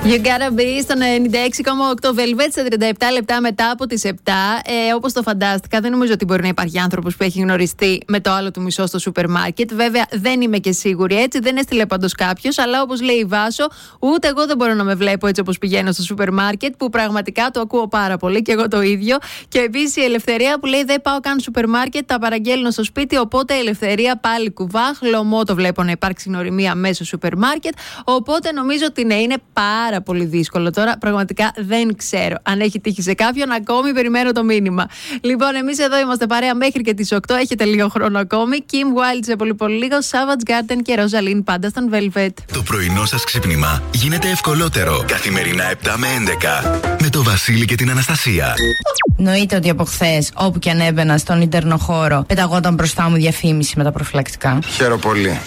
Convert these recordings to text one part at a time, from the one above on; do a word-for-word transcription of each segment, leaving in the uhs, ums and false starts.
You gotta be στον ενενήντα έξι κόμμα οκτώ Velvet σε τριάντα επτά λεπτά μετά από τις επτά. Ε, όπως το φαντάστηκα, δεν νομίζω ότι μπορεί να υπάρχει άνθρωπος που έχει γνωριστεί με το άλλο του μισό στο σούπερ μάρκετ. Βέβαια, δεν είμαι και σίγουρη έτσι, δεν έστειλε πάντως κάποιος. Αλλά όπως λέει η Βάσο, ούτε εγώ δεν μπορώ να με βλέπω έτσι όπως πηγαίνω στο σούπερ μάρκετ, που πραγματικά το ακούω πάρα πολύ και εγώ το ίδιο. Και επίσης η Ελευθερία που λέει: δεν πάω καν σούπερ μάρκετ, τα παραγγέλνω στο σπίτι. Οπότε η Ελευθερία πάλι κουβά. Χλωμό το βλέπω να υπάρξει γνωριμία μέσω σούπερ μάρκετ. Οπότε νομίζω ότι ναι, είναι πάρα πολύ δύσκολο. Τώρα πραγματικά δεν ξέρω αν έχει τύχει σε κάποιον. Ακόμη περιμένω το μήνυμα. Λοιπόν, εμείς εδώ είμαστε παρέα μέχρι και τις οκτώ. Έχετε λίγο χρόνο ακόμη. Kim Wilde σε πολύ πολύ λίγο. Savage Garden και Rosaline πάντα στον Velvet. Το πρωινό σας ξύπνημα γίνεται ευκολότερο. Καθημερινά επτά με έντεκα. Με το Βασίλη και την Αναστασία. Νοείται ότι από χθες, όπου και αν έμπαινα στον ίντερνο-χώρο, πεταγόταν μπροστά μου διαφήμιση με τα προφυλακτικά. Χαίρομαι πολύ.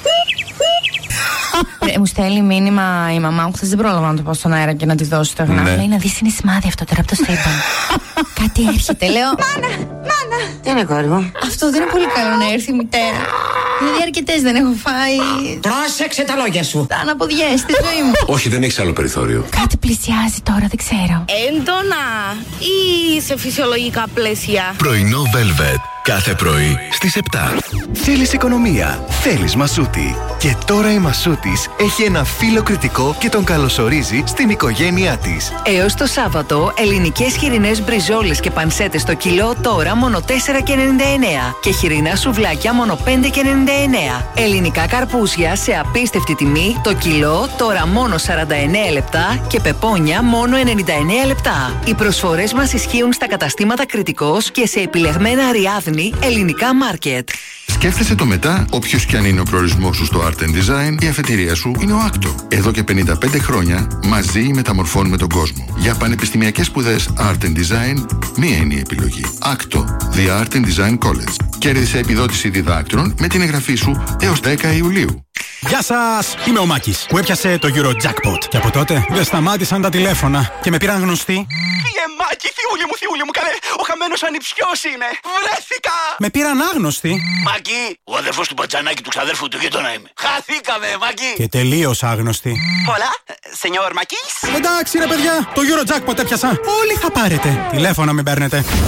Ε, μου στέλνει μήνυμα η μαμά μου, χθες δεν πρόλαβα να το πω στον αέρα και να τη δώσω το γνώμη. Ναι. Λέει να δεις είναι σημάδι αυτό τώρα από το σύμπαν. Κάτι έρχεται, λέω. Μάνα, μάνα. Τι είναι κόρη μου? Αυτό δεν είναι πολύ καλό να έρθει η μητέρα. Δηλαδή αρκετές δεν έχω φάει. Πρόσεξε τα λόγια σου. Τα αναποδιές στη ζωή μου. Όχι, δεν έχεις άλλο περιθώριο. Κάτι πλησιάζει τώρα, δεν ξέρω. Έντονα ή σε φυσιολογικά πλαίσια? Πρωινό Velvet. Κάθε πρωί στις επτά. Θέλεις οικονομία, θέλεις Μασούτη. Και τώρα η Μασούτης έχει ένα φύλλο κριτικό και τον καλωσορίζει στην οικογένειά της. Έως το Σάββατο, ελληνικές χοιρινές μπριζόλες και πανσέτες στο κιλό τώρα μόνο τέσσερα και ενενήντα εννέα και χοιρινά σουβλάκια μόνο πέντε και ενενήντα εννέα. Ελληνικά καρπούζια σε απίστευτη τιμή το κιλό τώρα μόνο σαράντα εννέα λεπτά και πεπόνια μόνο ενενήντα εννέα λεπτά. Οι προσφορές μας ισχύουν στα καταστήματα Κριτικός και σε επιλεγμένα Αριάδνη ελληνικά μάρκετ. Σκέφτεσαι το μετά, όποιος κι αν είναι ο προορισμός σου στο Art and Design, η αφετηρία σου είναι ο Άκτο. Εδώ και πενήντα πέντε χρόνια μαζί μεταμορφώνουμε τον κόσμο. Για πανεπιστημιακές σπουδές Art and Design, μία είναι η επιλογή. Άκτο, The Art and Design College. Κέρδισε επιδότηση διδάκτρων με την εγγραφή σου έως δέκα Ιουλίου. Γεια σας! Είμαι ο Μάκης που έπιασε το Eurojackpot. Και από τότε δεν σταμάτησαν τα τηλέφωνα και με πήραν γνωστοί. Φύγε Μάκη, θιούλη μου, θιούλη μου, καλέ! Ο χαμένος ανιψιός είμαι! Βρέθηκα! Με πήραν άγνωστοι. Μάκη, ο αδερφός του Πατζανάκη του ξαδέρφου του γείτονα είμαι. Χαθήκαμε, Μάκη! Και τελείως άγνωστοι. Πολλά, σενιόρ Μακής. Εντάξει ρε παιδιά, το Eurojackpot έπιασα. Όλοι θα πάρετε. Τηλέφωνα μην παίρνετε.